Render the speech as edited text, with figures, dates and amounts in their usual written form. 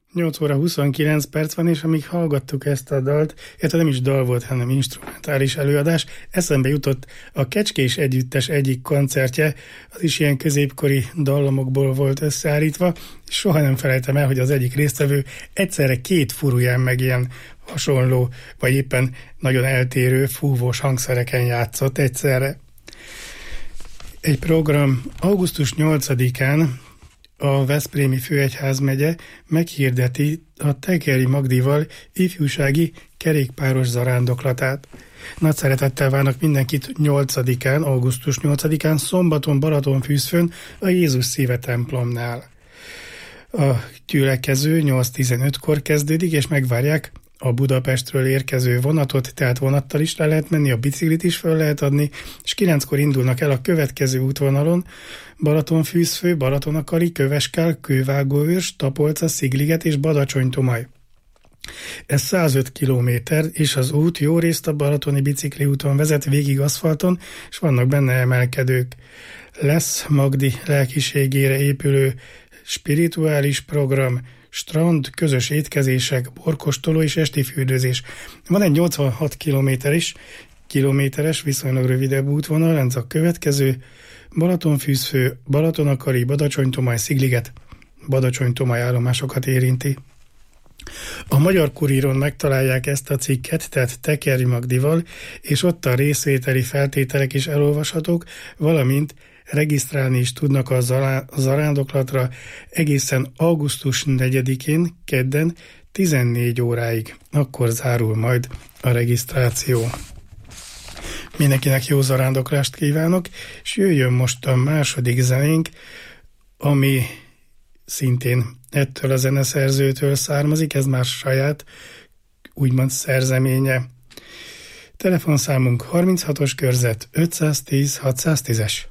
8 óra 29 perc van, és amíg hallgattuk ezt a dalt, illetve nem is dal volt, hanem instrumentális előadás, eszembe jutott a Kecskés Együttes egyik koncertje, az is ilyen középkori dallamokból volt összeállítva, és soha nem felejtem el, hogy az egyik résztvevő egyszerre 2 furuján meg ilyen hasonló, vagy éppen nagyon eltérő fúvós hangszereken játszott egyszerre. Egy program augusztus 8-án a Veszprémi Főegyházmegye meghirdeti a Tekeri Magdival ifjúsági kerékpáros zarándoklatát. Nagy szeretettel várnak mindenkit 8-án, augusztus 8-án, szombaton Balatonfűzfön a Jézus Szíve templomnál. A gyülekező 8:15-kor kezdődik, és megvárják a Budapestről érkező vonatot, tehát vonattal is le lehet menni, a biciklit is fel lehet adni, és 9-kor indulnak el a következő útvonalon: Balatonfűzfő, Balatonakari, Köveskál, Kővágóőrs, Tapolca, Szigliget és Badacsony-Tomaj. Ez 105 kilométer, és az út jó részt a balatoni bicikliúton vezet végig aszfalton, és vannak benne emelkedők. Lesz Magdi lelkiségére épülő spirituális program, strand, közös étkezések, borkostoló és esti fürdőzés. Van egy 86 kilométeres, viszonylag rövidebb útvonal, ez a következő: Balatonfűzfő, Balatonakari, Badacsony-Tomaj, Szigliget, Badacsony-Tomaj állomásokat érinti. A Magyar Kuríron megtalálják ezt a cikket, tehát Tekeri Magdival, és ott a részvételi feltételek is elolvashatók, valamint regisztrálni is tudnak a zarándoklatra egészen augusztus 4-én, kedden 14 óráig. Akkor zárul majd a regisztráció. Mindenkinek jó zarándoklást kívánok, és jöjjön most a második zenénk, ami szintén ettől a zeneszerzőtől származik, ez már saját, úgymond szerzeménye. Telefonszámunk 36-os körzet 510 610-es.